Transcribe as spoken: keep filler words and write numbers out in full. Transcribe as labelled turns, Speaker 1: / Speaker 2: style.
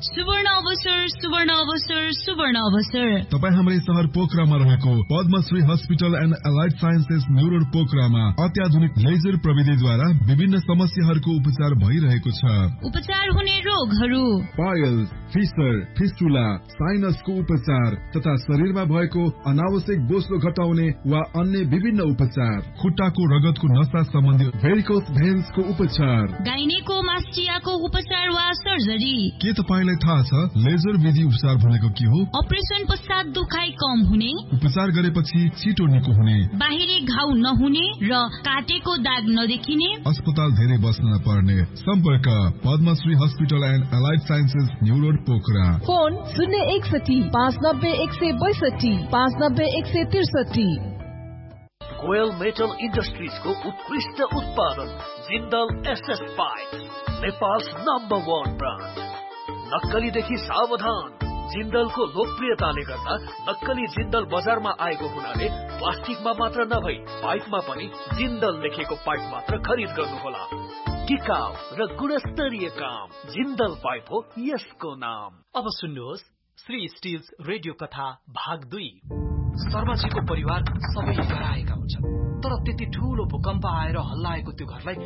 Speaker 1: सुवर्ण अवसर सुवर्ण अवसर सुवर्ण अवसर
Speaker 2: तपाईँ हाम्रै शहर पोखरामा रहेको Padmashri hospital and allied sciences new road पोखरामा अत्याधुनिक लेजर प्रविधिद्वारा विभिन्न समस्याहरूको उपचार भइरहेको छ।
Speaker 1: उपचार हुने रोगहरू
Speaker 2: पाइल्स, फिस्टर, फिस्टुला, साइनसको उपचार तथा शरीरमा भएको अनावश्यक बोझो घटाउने वा अन्य विभिन्न उपचार, खुट्टाको रगतको नसा सम्बन्धी भेरिकोस भेन्सको उपचार,
Speaker 1: गाइनेको मास्टियाको उपचार वा सर्जरी।
Speaker 2: के तपाईलाई थाहा छ लेजर विधि उपचार भनेको के हो?
Speaker 1: अपरेसन पश्चात दुखाइ कम हुने,
Speaker 2: उपचार गरेपछि छिटो निको हुने,
Speaker 1: बाहिरी घाउ नहुने र काटेको दाग नदेखिने,
Speaker 2: अस्पताल धेरै बस्न नपर्ने। सम्पर्क Padmashri hospital and allied sciences new road Pokhara.
Speaker 3: Phone शून्य एकसठी पाँच नब्बे एक सय बैसठी पाँच नब्बे एक सय त्रिसठी।
Speaker 4: गोयल मेटल इन्डस्ट्रिजको उत्कृष्ट उत्पादन Jindal SS pipe, Nepal number one brand. नक्कलीदेखि सावधान। जिन्दलको लोकप्रियताले गर्दा नक्कली जिन्दल बजारमा आएको हुनाले प्लास्टिकमा मात्र नभई पाइपमा पनि जिन्दल लेखेको पाइप मात्र खरिद गर्नुहोला। टिकाउ र गुणस्तरीय काम जिन्दल पाइप हो यसको नाम।
Speaker 5: अब सुन्नुहोस् श्री स्टिल्स रेडियो कथा भाग दुई। शर्माजीको परिवार सबै डराएका हुन्छन्, तर त्यति ठूलो भूकम्प आएर हल्लाएको त्यो घरलाई